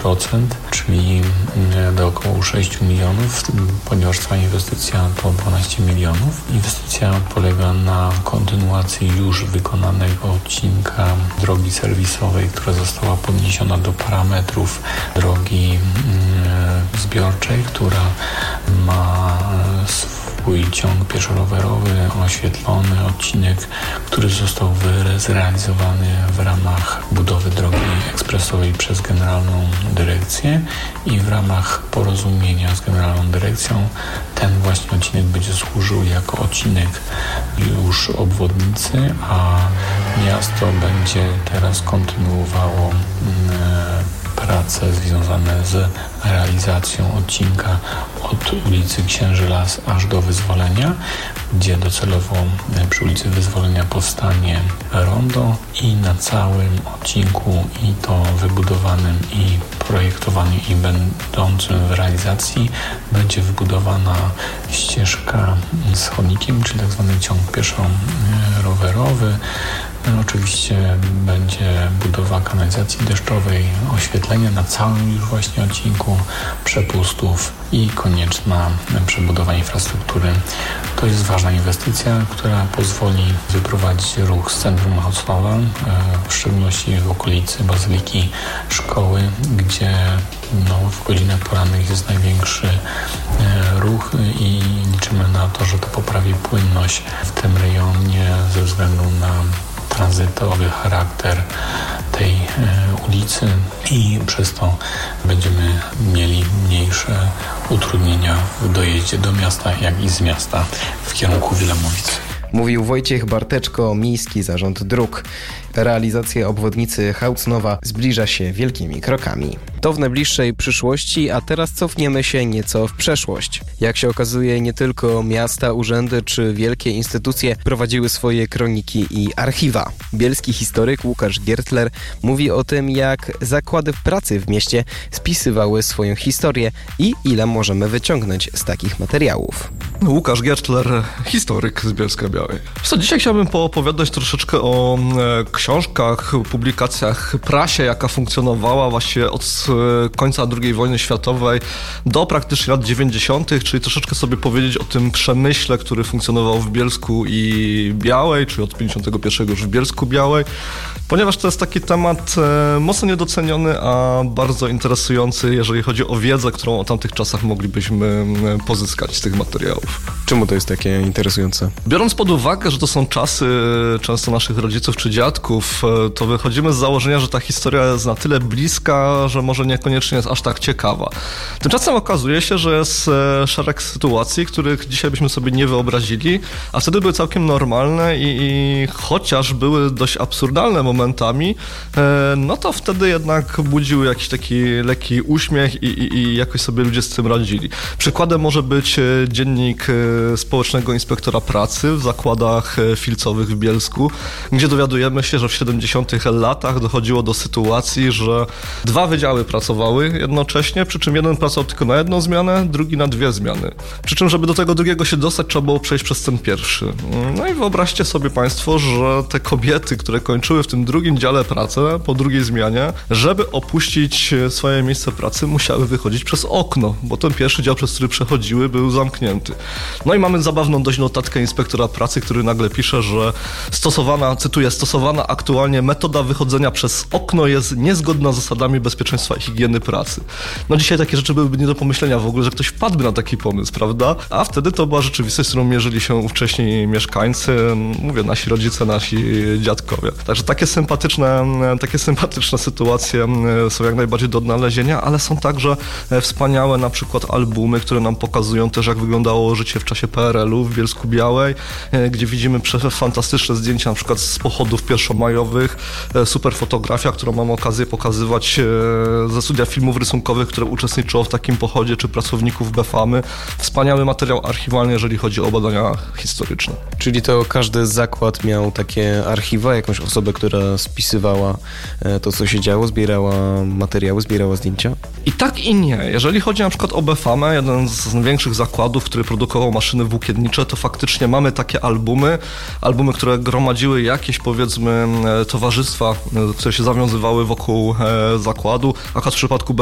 czyli do około 6 milionów, ponieważ cała inwestycja to 12 milionów. Inwestycja polega na kontynuacji już wykonanego odcinka drogi serwisowej, która została podniesiona do parametrów drogi zbiorczej, która ma swój ciąg pieszo-rowerowy, oświetlony odcinek, który został zrealizowany w ramach budowy drogi ekspresowej przez Generalną Dyrekcję i w ramach porozumienia z Generalną Dyrekcją ten właśnie odcinek będzie służył jako odcinek już obwodnicy, a miasto będzie teraz kontynuowało prace związane z realizacją odcinka od ulicy Księży Las aż do Wyzwolenia, gdzie docelowo przy ulicy Wyzwolenia powstanie rondo i na całym odcinku, i to wybudowanym, i projektowanym, i będącym w realizacji, będzie wybudowana ścieżka z chodnikiem, czyli tak zwany ciąg pieszo-rowerowy. Oczywiście będzie budowa kanalizacji deszczowej, oświetlenia na całym już właśnie odcinku, przepustów i konieczna przebudowa infrastruktury. To jest ważna inwestycja, która pozwoli wyprowadzić ruch z centrum Wrocławia, w szczególności w okolicy Bazyliki Szkoły, gdzie w godzinach porannych jest największy ruch i liczymy na to, że to poprawi płynność w tym rejonie ze względu na tranzytowy charakter tej ulicy i przez to będziemy mieli mniejsze utrudnienia w dojeździe do miasta, jak i z miasta w kierunku Wilemowic. Mówił Wojciech Barteczko, Miejski Zarząd Dróg. Realizacja obwodnicy Hałcnowa zbliża się wielkimi krokami. To w najbliższej przyszłości, a teraz cofniemy się nieco w przeszłość. Jak się okazuje, nie tylko miasta, urzędy czy wielkie instytucje prowadziły swoje kroniki i archiwa. Bielski historyk Łukasz Giertler mówi o tym, jak zakłady pracy w mieście spisywały swoją historię i ile możemy wyciągnąć z takich materiałów. Łukasz Giertler, historyk z Bielska-Białej. Dzisiaj chciałbym poopowiadać troszeczkę o książkach, publikacjach, prasie, jaka funkcjonowała właśnie od końca II wojny światowej do praktycznie lat 90., czyli troszeczkę sobie powiedzieć o tym przemyśle, który funkcjonował w Bielsku i Białej, czyli od 51 już w Bielsku Białej, ponieważ to jest taki temat mocno niedoceniony, a bardzo interesujący, jeżeli chodzi o wiedzę, którą o tamtych czasach moglibyśmy pozyskać z tych materiałów. Czemu to jest takie interesujące? Biorąc pod uwagę, że to są czasy często naszych rodziców czy dziadków, to wychodzimy z założenia, że ta historia jest na tyle bliska, że może niekoniecznie jest aż tak ciekawa. Tymczasem okazuje się, że jest szereg sytuacji, których dzisiaj byśmy sobie nie wyobrazili, a wtedy były całkiem normalne i chociaż były dość absurdalne momentami, no to wtedy jednak budziły jakiś taki lekki uśmiech i jakoś sobie ludzie z tym radzili. Przykładem może być dziennik Społecznego Inspektora Pracy w zakładach filcowych w Bielsku, gdzie dowiadujemy się, że w 70. latach dochodziło do sytuacji, że 2 wydziały pracowały jednocześnie, przy czym jeden pracował tylko na 1 zmianę, drugi na 2 zmiany. Przy czym, żeby do tego drugiego się dostać, trzeba było przejść przez ten pierwszy. No i wyobraźcie sobie Państwo, że te kobiety, które kończyły w tym drugim dziale pracę, po drugiej zmianie, żeby opuścić swoje miejsce pracy, musiały wychodzić przez okno, bo ten pierwszy dział, przez który przechodziły, był zamknięty. No i mamy zabawną dość notatkę inspektora pracy, który nagle pisze, że stosowana aktualnie metoda wychodzenia przez okno jest niezgodna z zasadami bezpieczeństwa i higieny pracy. No dzisiaj takie rzeczy byłyby nie do pomyślenia w ogóle, że ktoś wpadłby na taki pomysł, prawda? A wtedy to była rzeczywistość, z którą mierzyli się ówcześni mieszkańcy, mówię, nasi rodzice, nasi dziadkowie. Także takie sympatyczne sytuacje są jak najbardziej do odnalezienia, ale są także wspaniałe na przykład albumy, które nam pokazują też, jak wyglądało życie w czasie PRL-u w Bielsku Białej, gdzie widzimy fantastyczne zdjęcia na przykład z pochodów pierwszomajowych, super fotografia, którą mam okazję pokazywać ze studia filmów rysunkowych, które uczestniczyło w takim pochodzie, czy pracowników BFAMy. Wspaniały materiał archiwalny, jeżeli chodzi o badania historyczne. Czyli to każdy zakład miał takie archiwa, jakąś osobę, która spisywała to, co się działo, zbierała materiały, zbierała zdjęcia? I tak i nie. Jeżeli chodzi na przykład o BFAMę, jeden z największych zakładów, który produkował maszyny włókiennicze, to faktycznie mamy takie albumy, które gromadziły jakieś, powiedzmy, towarzystwa, które się zawiązywały wokół zakładu. Akurat w przypadku